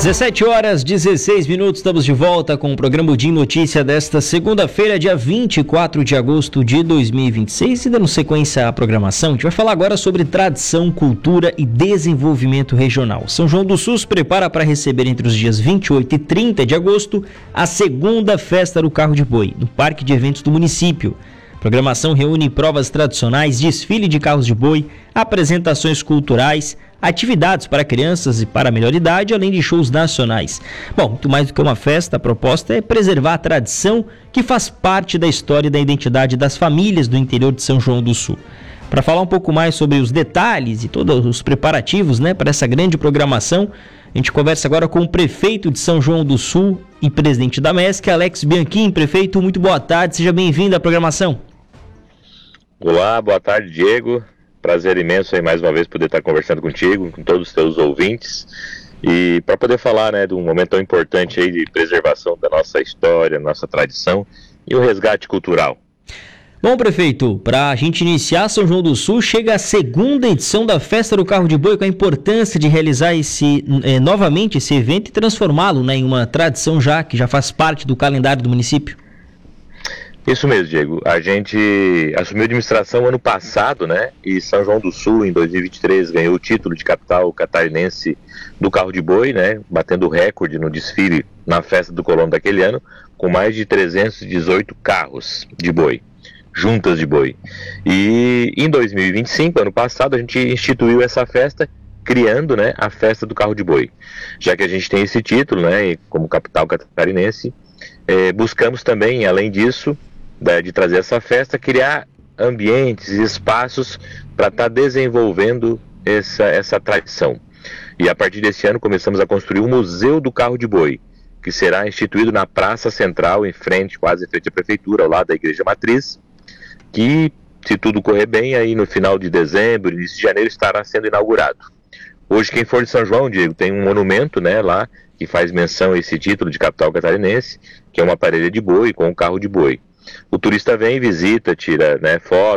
17 horas 16 minutos, estamos de volta com o programa de Notícia desta segunda-feira, dia 24 de agosto de 2026. E dando sequência à programação, a gente vai falar agora sobre tradição, cultura e desenvolvimento regional. São João do Sul se prepara para receber entre os dias 28 e 30 de agosto a segunda festa do Carro de Boi, no Parque de Eventos do município. A programação reúne provas tradicionais, desfile de carros de boi, apresentações culturais, atividades para crianças e para a melhor idade, além de shows nacionais. Bom, muito mais do que uma festa, a proposta é preservar a tradição que faz parte da história e da identidade das famílias do interior de São João do Sul. Para falar um pouco mais sobre os detalhes e todos os preparativos, para essa grande programação, a gente conversa agora com o prefeito de São João do Sul e presidente da MESC, Alex Bianchim. Prefeito, muito boa tarde, seja bem-vindo à programação. Olá, boa tarde, Diego. Prazer imenso aí mais uma vez poder estar conversando contigo, com todos os teus ouvintes, e para poder falar, de um momento tão importante aí de preservação da nossa história, nossa tradição e o resgate cultural. Bom, prefeito, para a gente iniciar, São João do Sul chega a segunda edição da Festa do Carro de Boi, com a importância de realizar novamente esse evento e transformá-lo em uma tradição que já faz parte do calendário do município. Isso mesmo, Diego. A gente assumiu a administração ano passado, e São João do Sul, em 2023, ganhou o título de capital catarinense do Carro de Boi, batendo o recorde no desfile na Festa do Colono daquele ano, com mais de 318 carros de boi, juntas de boi. E em 2025, ano passado, a gente instituiu essa festa, criando a Festa do Carro de Boi. Já que a gente tem esse título, como capital catarinense, buscamos também, além disso, de trazer essa festa, criar ambientes e espaços para estar desenvolvendo essa tradição. E a partir desse ano começamos a construir o Museu do Carro de Boi, que será instituído na Praça Central, quase em frente à Prefeitura, ao lado da Igreja Matriz, que, se tudo correr bem, aí no final de dezembro, início de janeiro, estará sendo inaugurado. Hoje, quem for de São João, Diego, tem um monumento lá, que faz menção a esse título de capital catarinense, que é uma parelha de boi com um carro de boi. O turista vem, visita, tira foto,